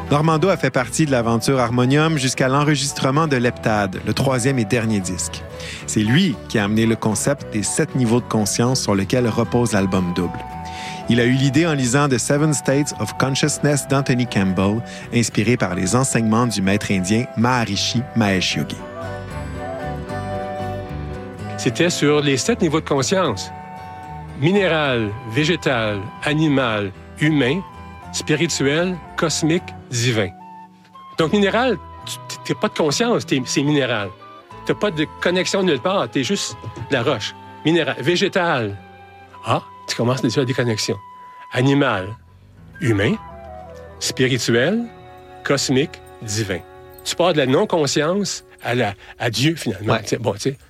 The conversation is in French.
Normando a fait partie de l'aventure Harmonium jusqu'à l'enregistrement de l'Heptade, le 3e et dernier disque. C'est lui qui a amené le concept des 7 niveaux de conscience sur lesquels repose l'album double. Il a eu l'idée en lisant The Seven States of Consciousness d'Anthony Campbell, inspiré par les enseignements du maître indien Maharishi Mahesh Yogi. C'était sur les 7 niveaux de conscience. Minéral, végétal, animal, humain, spirituel, cosmique, divin. Donc, minéral, tu n'as pas de conscience, c'est minéral. Tu n'as pas de connexion nulle part, tu es juste la roche. Minéral, végétal. Ah, tu commences déjà à des connexions. Animal, humain, spirituel, cosmique, divin. Tu pars de la non-conscience à Dieu, finalement. Ouais. Bon, tu sais.